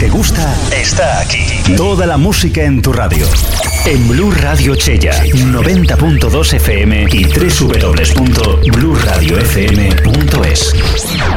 te gusta está aquí. Toda la música en tu radio. En Blu Radio Chella, 90.2 FM y www.bluradiofm.es.